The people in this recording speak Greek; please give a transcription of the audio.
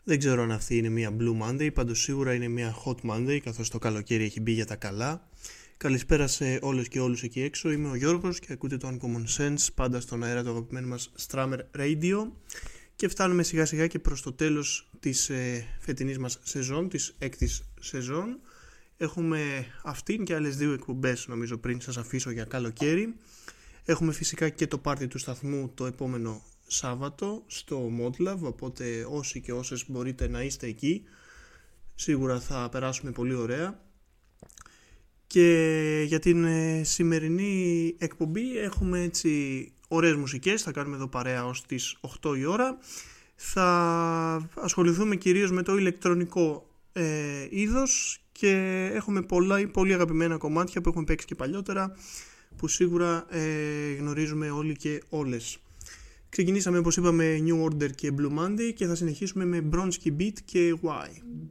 Δεν ξέρω αν αυτή είναι μια Blue Monday, πάντως σίγουρα είναι μια Hot Monday, καθώς το καλοκαίρι έχει μπει για τα καλά. Καλησπέρα σε όλες και όλους εκεί έξω, είμαι ο Γιώργος και ακούτε το Uncommon Sense, πάντα στον αέρα του αγαπημένου μας Strammer Radio. Και φτάνουμε σιγά σιγά και προς το τέλος της φετινής μας σεζόν, της έκτης σεζόν. Έχουμε αυτήν και άλλες δύο εκπομπές νομίζω πριν σας αφήσω για καλοκαίρι. Έχουμε φυσικά και το πάρτι του σταθμού το επόμενο Σάββατο στο Modlab, οπότε όσοι και όσες μπορείτε να είστε εκεί, σίγουρα θα περάσουμε πολύ ωραία. Και για την σημερινή εκπομπή έχουμε έτσι ωραίες μουσικές, θα κάνουμε εδώ παρέα ως τις 8 η ώρα. Θα ασχοληθούμε κυρίως με το ηλεκτρονικό είδος και έχουμε πολύ αγαπημένα κομμάτια που έχουμε παίξει και παλιότερα, που σίγουρα γνωρίζουμε όλοι και όλες. Ξεκινήσαμε όπως είπαμε New Order και Blue Monday και θα συνεχίσουμε με Bronski Beat και Why.